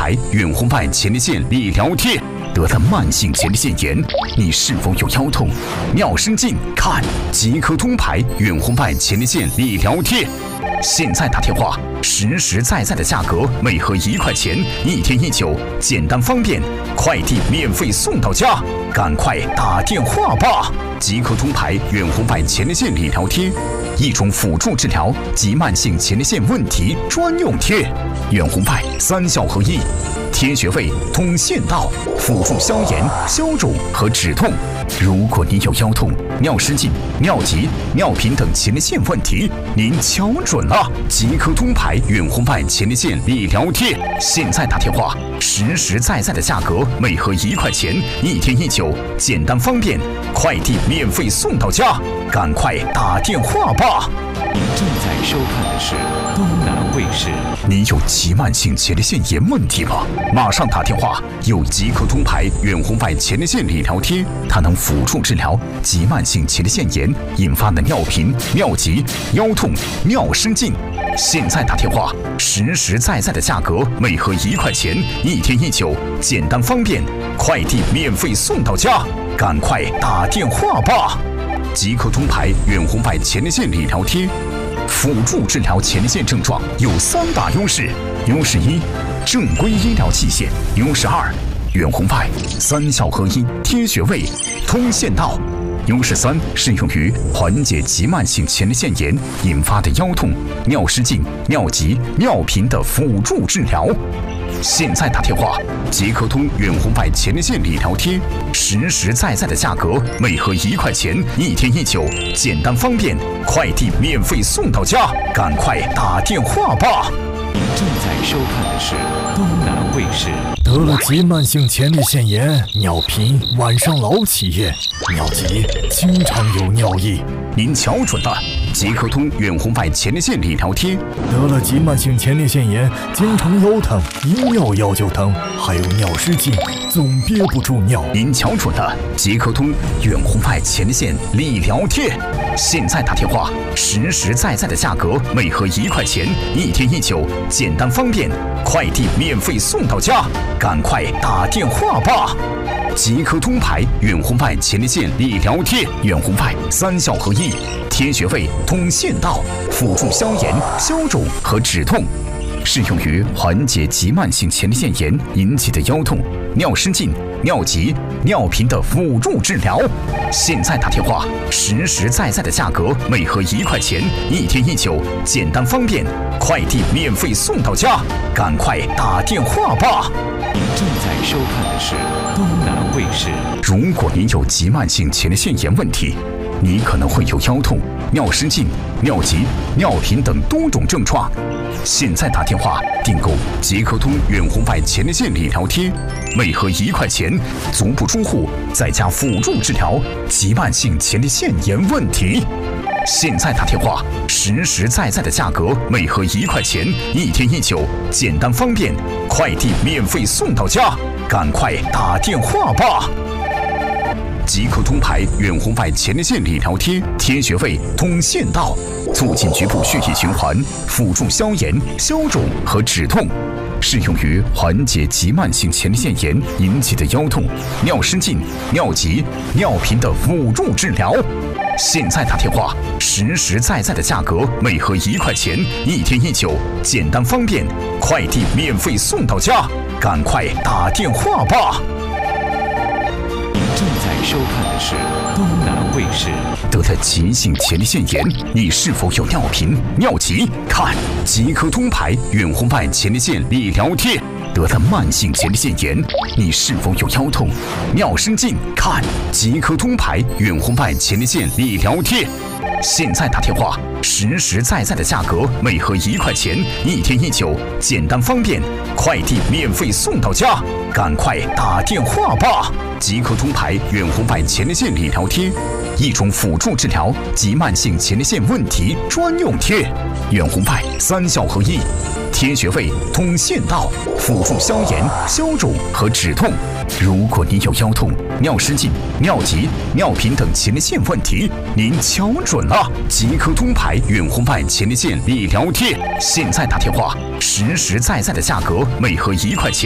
牌远红外前列腺理疗贴。得了慢性前列腺炎，你是否有腰痛、尿失禁？看即刻通牌远红外前列腺理疗贴。现在打电话，实实在在的价格，每盒1块钱，1天1酒，简单方便，快递免费送到家，赶快打电话吧！即刻通牌远红外前列腺理疗贴，一种辅助治疗及慢性前列腺问题专用贴，远红外3效合一，贴穴位通腺道，辅助消炎、消肿和止痛。如果您有腰痛、尿失禁、尿急、尿频等前列腺问题，您瞧准了！即刻通牌远红外前列腺理疗贴，现在打电话，实实在在的价格，每盒1块钱，1天1酒，简单方便，快递免费送到家，赶快打电话吧！ 您正在收看的是东南卫视。 您有急慢性前列腺炎问题吗？马上打电话！有即刻通牌远红外前列腺理疗贴，它能辅助治疗急慢性前列腺炎引发的尿频、尿急、腰痛、尿失禁。现在打电话，实实在在的价格，每盒1块钱，1天1酒，简单方便，快递免费送到家，赶快打电话吧！即刻通牌远红外前列腺理疗贴，辅助治疗前列腺症状有3大优势：优势1，正规医疗器械；优势2，远红外3效合一，贴穴位，通腺道；优势3，适用于缓解急慢性前列腺炎引发的腰痛、尿失禁、尿急、尿频的辅助治疗。现在打电话，即刻通远红外前列腺理疗贴，实实在在的价格，每盒1块钱，1天1酒，简单方便，快递免费送到家，赶快打电话吧！ 您正在收看的是东南卫视。 得了急慢性前列腺炎，尿频，晚上老起夜，尿急，经常有尿意。 您瞧准了！即刻通远红外前列腺理疗贴， 得了急慢性前列腺炎，经常腰疼，一尿腰就疼，还有尿失禁，总憋不住尿。 您瞧准了！即刻通远红外前列腺理疗贴，现在打电话，实实在在的价格，每盒1块钱，1天1酒，简单方便，快递免费送到家，赶快打电话吧！即刻通牌远红外前列腺理疗贴，远红外3效合一，贴穴位，通腺道，辅助消炎、消肿和止痛，适用于缓解急慢性前列腺炎引起的腰痛、尿失禁、尿急、尿频的辅助治疗。现在打电话，实实在在的价格，每盒1块钱，1天1酒，简单方便，快递免费送到家，赶快打电话吧！ 您正在收看的是东南卫视。 如果您有急慢性前列腺炎问题，你可能会有腰痛、尿失禁、尿急、尿频等多种症状。现在打电话订购即刻通远红外前列腺理疗贴，每盒1块钱，足不出户，在家辅助治疗急慢性前列腺炎问题。现在打电话，实实在在的价格，每盒1块钱，1天1酒，简单方便，快递免费送到家，赶快打电话吧！即刻通牌远红外前列腺理疗贴，贴穴位，通腺道，促进局部血液循环，辅助消炎、消肿和止痛，适用于缓解急慢性前列腺炎引起的腰痛、尿失禁、尿急、尿频的辅助治疗。现在打电话，实实在在的价格，每盒1块钱，1天1酒，简单方便，快递免费送到家，赶快打电话吧！ 您正在收看的是东南卫视。 得了急性前列腺炎，你是否有尿频、尿急？看即刻通牌远红外前列腺理疗贴。得了慢性前列腺炎，你是否有腰痛、尿失禁？看即刻通牌远红外前列腺理疗贴。现在打电话，实实在在的价格，每盒1块钱，1天1酒，简单方便，快递免费送到家，赶快打电话吧！即刻通牌远红外前列腺理疗贴，一种辅助治疗急慢性前列腺问题专用贴，远红外3效合一，贴穴位，通腺道，辅助消炎、消肿和止痛。如果您有腰痛、尿失禁、尿急、尿频等前列腺问题，您瞧准了！即刻通牌远红外前列腺理疗贴，现在打电话，实实在在的价格，每盒1块钱。